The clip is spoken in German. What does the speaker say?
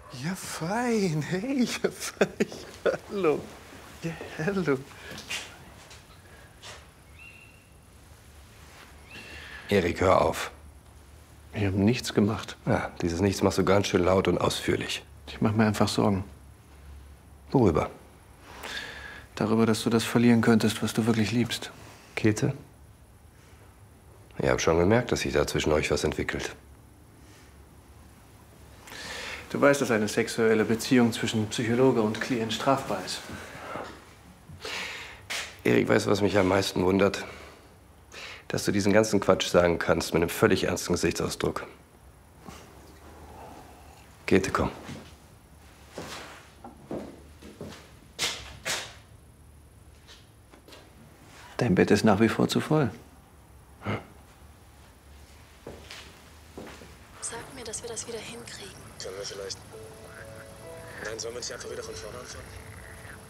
Ja, fein. Hey, ja, fein. Hallo. Ja, hallo. Erik, hör auf. Ich habe nichts gemacht. Ja, dieses Nichts machst du ganz schön laut und ausführlich. Ich mache mir einfach Sorgen. Worüber? Darüber, dass du das verlieren könntest, was du wirklich liebst. Käthe? Ich habe schon gemerkt, dass sich da zwischen euch was entwickelt. Du weißt, dass eine sexuelle Beziehung zwischen Psychologe und Klient strafbar ist. Erik, weißt du, was mich am meisten wundert? Dass du diesen ganzen Quatsch sagen kannst mit einem völlig ernsten Gesichtsausdruck. Käthe, komm. Dein Bett ist nach wie vor zu voll. Sag mir, dass wir das wieder hinkriegen. Können wir vielleicht... Nein, sollen wir nicht einfach wieder von vorne anfangen?